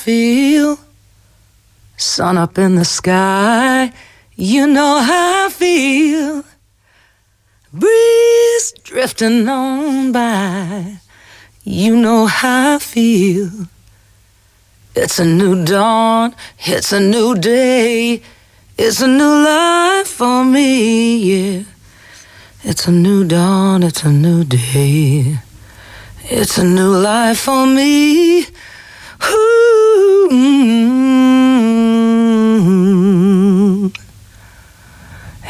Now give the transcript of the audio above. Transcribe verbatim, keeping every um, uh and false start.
feel. Sun up in the sky, you know how I feel. Breeze drifting on by, you know how I feel. It's a new dawn, it's a new day, it's a new life for me, yeah. It's a new dawn, it's a new day, it's a new life for me. Ooh, mm-hmm.